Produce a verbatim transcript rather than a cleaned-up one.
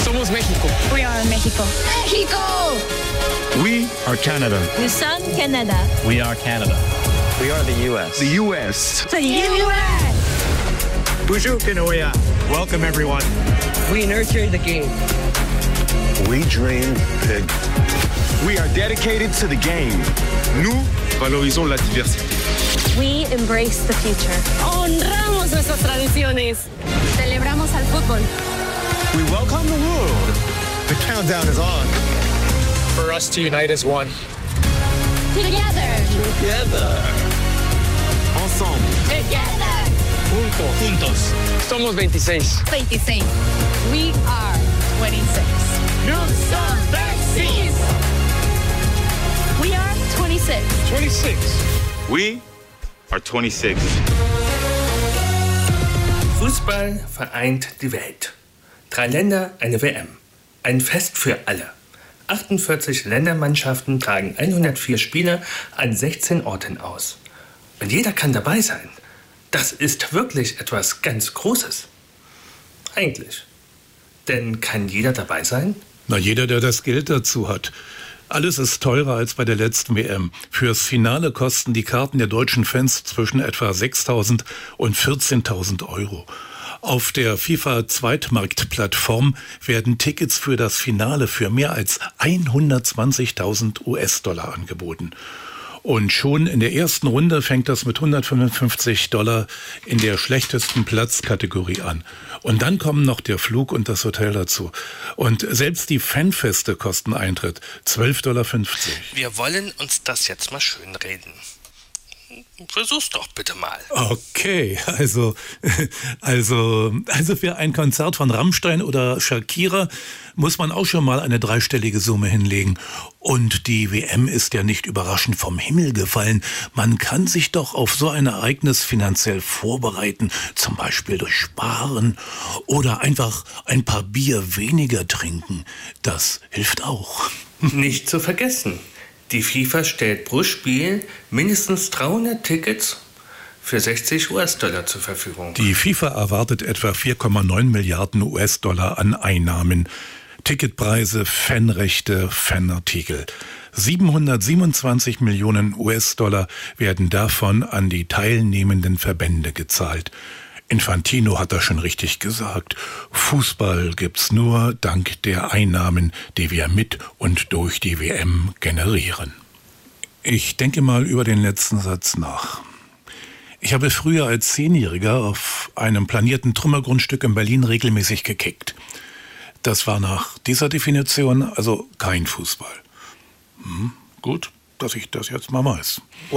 Somos México. We are Mexico. Mexico! We are Canada. Nous sommes Canada. We are Canada. We are the U S. The U S. The U S. Bonjour, Kanoya. Welcome, everyone. We nurture the game. We dream big. We are dedicated to the game. Nous valorisons la diversité. We embrace the future. Honramos nuestras tradiciones. Celebramos al fútbol. We welcome the world. The countdown is on. For us to unite as one. Together. Together. Ensemble. Together. Juntos. Juntos. Somos veintiséis. twenty-six. We are twenty-six. Nous sommes vingt-six. We are twenty-six. twenty-six. We are twenty-six. Fußball vereint die Welt. Drei Länder, eine W M. Ein Fest für alle. achtundvierzig Ländermannschaften tragen hundertvier Spiele an sechzehn Orten aus. Und jeder kann dabei sein. Das ist wirklich etwas ganz Großes. Eigentlich. Denn kann jeder dabei sein? Na, jeder, der das Geld dazu hat. Alles ist teurer als bei der letzten W M. Fürs Finale kosten die Karten der deutschen Fans zwischen etwa sechstausend und vierzehntausend Euro. Auf der FIFA-Zweitmarktplattform werden Tickets für das Finale für mehr als hundertzwanzigtausend U S-Dollar angeboten. Und schon in der ersten Runde fängt das mit hundertfünfundfünfzig Dollar in der schlechtesten Platzkategorie an. Und dann kommen noch der Flug und das Hotel dazu. Und selbst die Fanfeste kosten Eintritt, zwölf Dollar fünfzig. Wir wollen uns das jetzt mal schönreden. Versuch's doch bitte mal. Okay, also, also, also für ein Konzert von Rammstein oder Shakira muss man auch schon mal eine dreistellige Summe hinlegen. Und die W M ist ja nicht überraschend vom Himmel gefallen. Man kann sich doch auf so ein Ereignis finanziell vorbereiten, zum Beispiel durch Sparen oder einfach ein paar Bier weniger trinken. Das hilft auch. Nicht zu vergessen. Die FIFA stellt pro Spiel mindestens dreihundert Tickets für sechzig U S-Dollar zur Verfügung. Die FIFA erwartet etwa vier Komma neun Milliarden U S-Dollar an Einnahmen. Ticketpreise, Fanrechte, Fanartikel. siebenhundertsiebenundzwanzig Millionen U S-Dollar werden davon an die teilnehmenden Verbände gezahlt. Infantino hat das schon richtig gesagt. Fußball gibt's nur dank der Einnahmen, die wir mit und durch die W M generieren. Ich denke mal über den letzten Satz nach. Ich habe früher als Zehnjähriger auf einem planierten Trümmergrundstück in Berlin regelmäßig gekickt. Das war nach dieser Definition also kein Fußball. Hm, gut, dass ich das jetzt mal weiß.